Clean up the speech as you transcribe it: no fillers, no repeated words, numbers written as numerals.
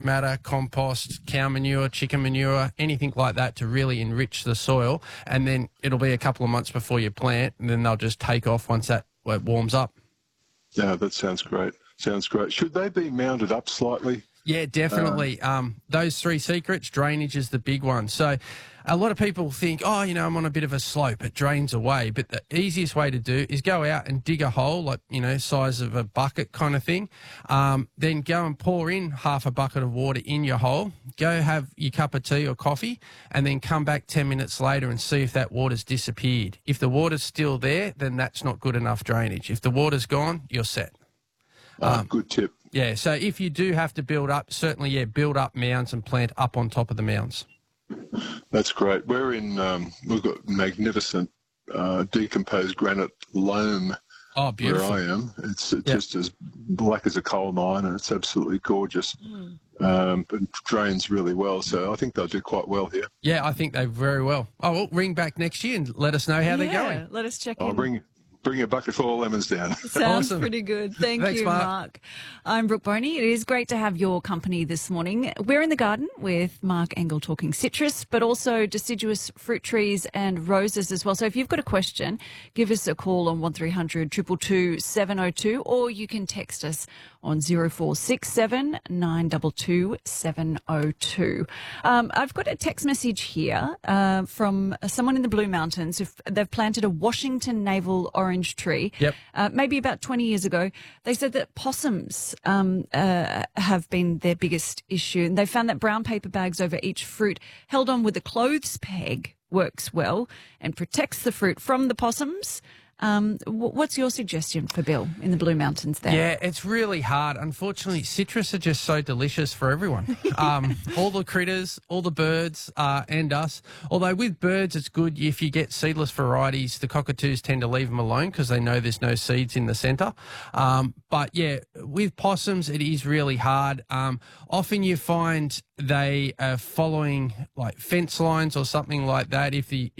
matter, compost, cow manure, chicken manure, anything like that to really enrich the soil. And then it'll be a couple of months before you plant, and then they'll just take off once it warms up. Yeah, that sounds great. Sounds great. Should they be mounded up slightly? Yeah, definitely. Those three secrets, drainage is the big one. So a lot of people think, oh, you know, I'm on a bit of a slope, it drains away. But the easiest way to do is go out and dig a hole, like, you know, size of a bucket kind of thing. Then go and pour in half a bucket of water in your hole. Go have your cup of tea or coffee, and then come back 10 minutes later and see if that water's disappeared. If the water's still there, then that's not good enough drainage. If the water's gone, you're set. Good tip. Yeah, so if you do have to build up, certainly, yeah, build up mounds and plant up on top of the mounds. That's great. We're in, we've got magnificent decomposed granite loam. Oh, beautiful. Where I am. It's just as black as a coal mine, and it's absolutely gorgeous. It drains really well, so I think they'll do quite well here. Yeah, I think they very well. Oh, well, ring back next year and let us know how they're going. Let us check I'll in. Bring a bucket full of lemons down. Sounds Awesome. pretty good. Thanks, you, Mark. Mark. I'm Brooke Boney. It is great to have your company this morning. We're in the garden with Mark Engel talking citrus, but also deciduous fruit trees and roses as well. So if you've got a question, give us a call on 1300 222 702, or you can text us on 0467 922 702. I've got a text message here from someone in the Blue Mountains. They've planted a Washington navel orange tree, maybe about 20 years ago. They said that possums have been their biggest issue, and they found that brown paper bags over each fruit held on with a clothes peg works well and protects the fruit from the possums. What's your suggestion for Bill in the Blue Mountains there? Yeah, it's really hard. Unfortunately, citrus are just so delicious for everyone. All the critters, all the birds, and us. Although with birds, it's good if you get seedless varieties. The cockatoos tend to leave them alone because they know there's no seeds in the centre. But yeah, with possums, it is really hard. Often you find they are following like fence lines or something like that.